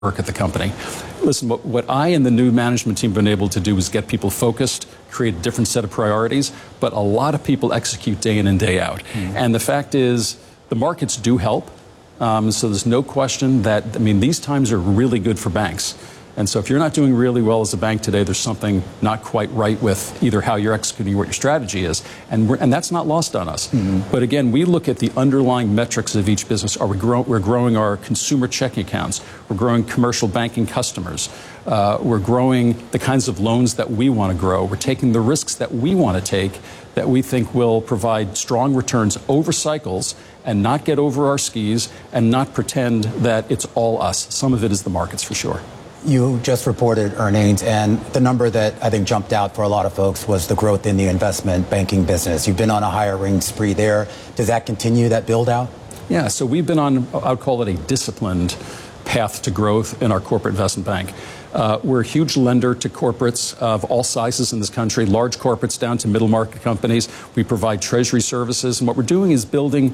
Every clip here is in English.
work at the company. Listen, what I and the new management team have been able to do is get people focused, create a different set of priorities, but a lot of people execute day in and day out. And the fact is, the markets do help. So there's no question that, I mean, these times are really good for banks. And so if you're not doing really well as a bank today, there's something not quite right with either how you're executing or what your strategy is. And that's not lost on us. But again, we look at the underlying metrics of each business. We're growing our consumer checking accounts. We're growing commercial banking customers. We're growing the kinds of loans that we want to grow. We're taking the risks that we want to take that we think will provide strong returns over cycles and not get over our skis and not pretend that it's all us. Some of it is the markets for sure. You just reported earnings, and the number that I think jumped out for a lot of folks was the growth in the investment banking business. You've been on a hiring spree there. Does that continue, that build out? Yeah, so we've been on, I would call it a disciplined path to growth in our corporate investment bank. We're a huge lender to corporates of all sizes in this country, large corporates down to middle market companies. We provide treasury services, and what we're doing is building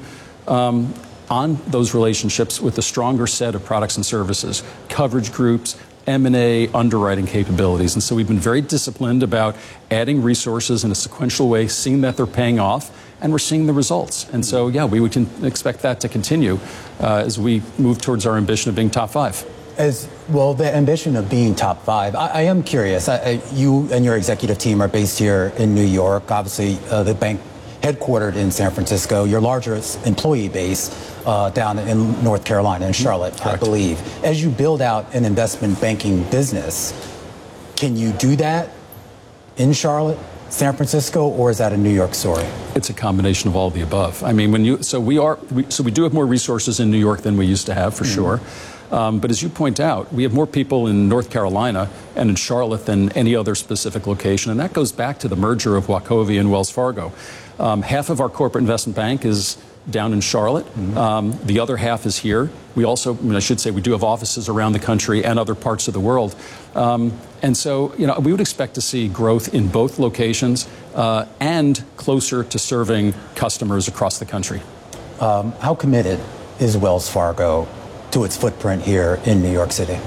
on those relationships with a stronger set of products and services, coverage groups, M&A, underwriting capabilities. And so we've been very disciplined about adding resources in a sequential way, seeing that they're paying off, and we're seeing the results. And so, yeah, we would expect that to continue as we move towards our ambition of being top five. As well, the ambition of being top five, I am curious. You and your executive team are based here in New York. Obviously, the bank headquartered in San Francisco. Your largest employee base down in North Carolina, in Charlotte, correct, I believe. As you build out an investment banking business, can you do that in Charlotte, San Francisco, or is that a New York story? It's a combination of all of the above. I mean, we do have more resources in New York than we used to have, for sure. But as you point out, we have more people in North Carolina and in Charlotte than any other specific location. And that goes back to the merger of Wachovia and Wells Fargo. Half of our corporate investment bank is down in Charlotte. The other half is here. We also, I should say, we do have offices around the country and other parts of the world. And so, we would expect to see growth in both locations and closer to serving customers across the country. How committed is Wells Fargo to its footprint here in New York City?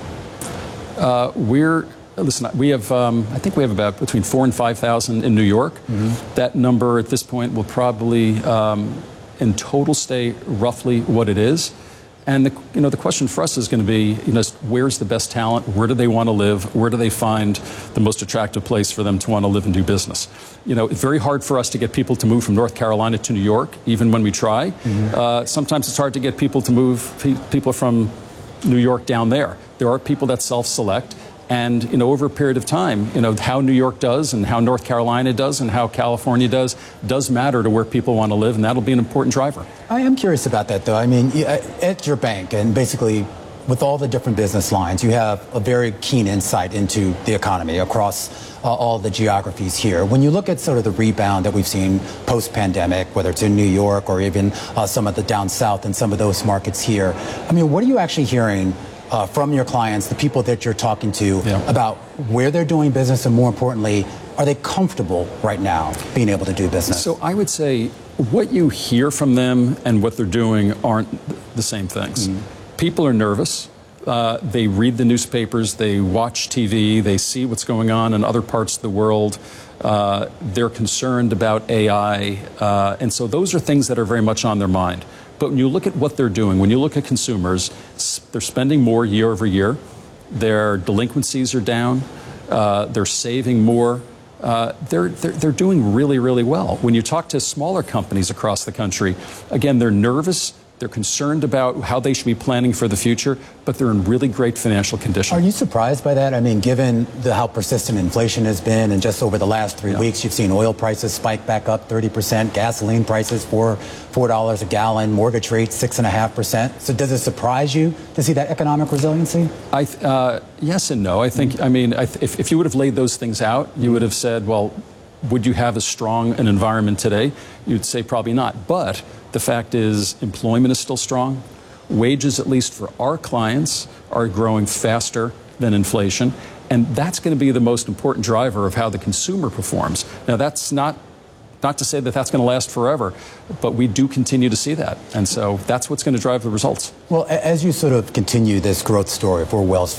Listen, we have, I think we have about between 4,000 and 5,000 in New York. That number at this point will probably, in total, stay roughly what it is. And the question for us is going to be, where's the best talent? Where do they want to live? Where do they find the most attractive place for them to want to live and do business? It's very hard for us to get people to move from North Carolina to New York, even when we try. Sometimes it's hard to get people to move people from New York down there. There are people that self-select. And, over a period of time, how New York does and how North Carolina does and how California does matter to where people want to live, and that'll be an important driver. I am curious about that, though. I mean, at your bank and basically with all the different business lines, you have a very keen insight into the economy across all the geographies here. When you look at sort of the rebound that we've seen post-pandemic, whether it's in New York or even some of the down south and some of those markets here, I mean, what are you actually hearing from your clients, the people that you're talking to, about where they're doing business, and more importantly, are they comfortable right now being able to do business? So I would say what you hear from them and what they're doing aren't the same things. People are nervous. They read the newspapers, they watch TV, they see what's going on in other parts of the world. They're concerned about AI. And so those are things that are very much on their mind. But when you look at what they're doing, when you look at consumers, they're spending more year over year. Their delinquencies are down. They're saving more. They're doing really, really well. When you talk to smaller companies across the country, again, they're nervous. They're concerned about how they should be planning for the future, but they're in really great financial condition. Are you surprised by that? I mean, given how persistent inflation has been, and just over the last 3 weeks, you've seen oil prices spike back up 30%, gasoline prices $4 a gallon, mortgage rates 6.5%. So does it surprise you to see that economic resiliency? Yes and no. I think, if you would have laid those things out, you would have said, well, would you have as strong an environment today? You'd say probably not. But the fact is, employment is still strong. Wages, at least for our clients, are growing faster than inflation. And that's going to be the most important driver of how the consumer performs. Now, that's not Not to say that that's going to last forever, but we do continue to see that. And so that's what's going to drive the results. Well, as you sort of continue this growth story for Wells